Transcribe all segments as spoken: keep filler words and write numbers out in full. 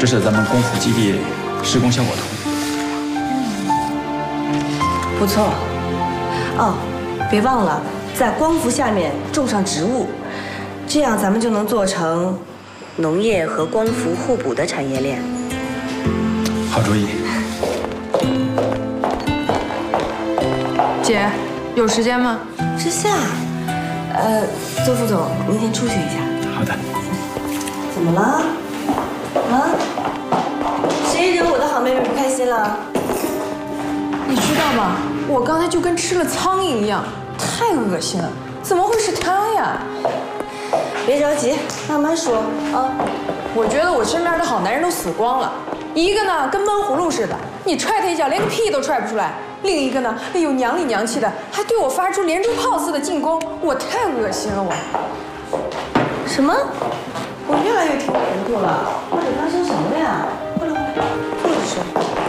这是咱们光伏基地施工效果图。 不错。哦，别忘了在光伏下面种上植物，这样咱们就能做成农业和光伏互补的产业链。 好主意。 姐，有时间吗？ 之夏，呃，邹副总，您先出去一下。 好的。 怎么了？啊？谁惹我的好妹妹不开心了？ 你知道吗？我刚才就跟吃了苍蝇一样，太恶心了。怎么会是他呀？ 别着急，慢慢说啊。 我觉得我身边的好男人都死光了，一个呢跟闷葫芦似的，你踹他一脚连个屁都踹不出来；另一个呢，哎呦娘里娘气的，还对我发出连珠炮似的进攻，我太恶心了我。 什么？我越来越听不糊涂了，到底发生什么了呀？过来过来，坐着说。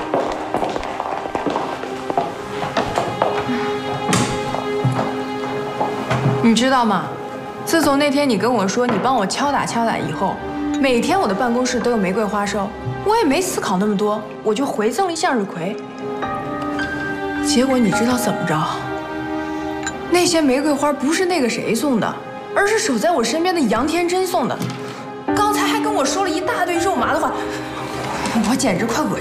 你知道吗？自从那天你跟我说你帮我敲打敲打以后，每天我的办公室都有玫瑰花收，我也没思考那么多，我就回赠了一向日葵。结果你知道怎么着？那些玫瑰花不是那个谁送的，而是守在我身边的杨天真送的。刚才还跟我说了一大堆肉麻的话，我简直快恶